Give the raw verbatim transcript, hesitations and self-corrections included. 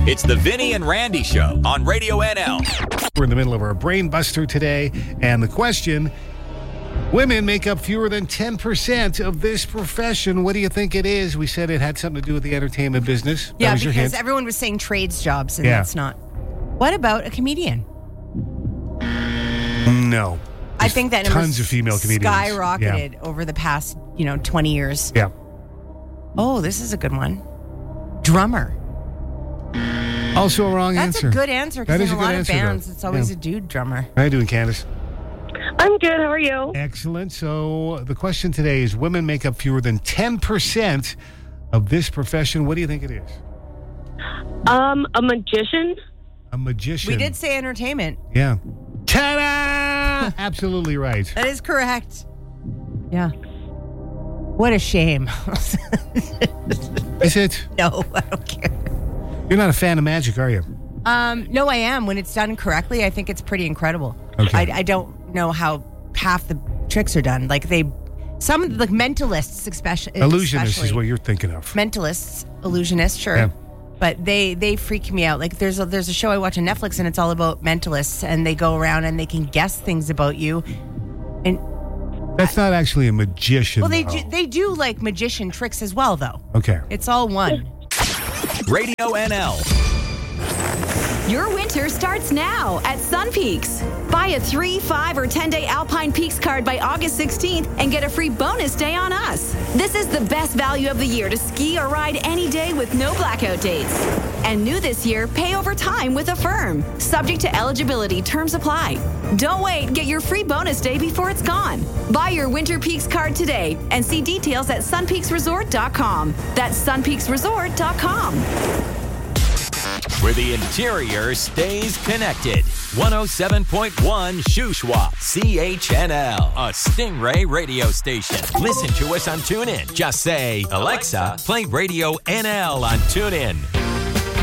It's the Vinny and Randy Show on Radio N L. We're in the middle of our Brain Buster today, and the question, women make up fewer than ten percent of this profession. What do you think it is? We said it had something to do with the entertainment business. That Yeah, was your because hint. everyone was saying trades jobs, and Yeah. that's not. What about a comedian? No. I There's think that number tons of female comedians. skyrocketed Yeah. over the past, you know, twenty years. Yeah. Oh, this is a good one. Drummer. Also a wrong That's answer. a good answer That because is in a a good lot answer, of bands, though. it's always Yeah. a dude drummer. How are you doing, Candace? I'm good. How are you? Excellent. So the question today is, women make up fewer than ten percent of this profession. What do you think it is? Um, a magician. A magician. We did say entertainment. Yeah. Ta-da! Absolutely right. That is correct. Yeah. What a shame. Is it? No, I don't care. You're not a fan of magic, are you? Um, no, I am. When it's done correctly, I think it's pretty incredible. Okay. I, I don't know how half the tricks are done. Like they, some like mentalists, especially. Illusionist especially, is what you're thinking of. Mentalists, illusionists, sure. Yeah. But they they freak me out. Like there's a, there's a show I watch on Netflix, and it's all about mentalists, and they go around and they can guess things about you. And That's not actually a magician. well, they though. do, they do like magician tricks as well, though. Okay. It's all one. Radio N L. Your winter starts now at Sun Peaks. Buy a three, five, or ten-day Alpine Peaks card by August sixteenth and get a free bonus day on us. This is the best value of the year to ski or ride any day with no blackout dates. And new this year, pay over time with Affirm. Subject to eligibility, terms apply. Don't wait, get your free bonus day before it's gone. Buy your Winter Peaks card today and see details at sun peaks resort dot com. That's sun peaks resort dot com. Where the interior stays connected. one oh seven point one Shuswap, C H N L, a Stingray radio station. Listen to us on TuneIn. Just say, Alexa, play Radio N L on TuneIn.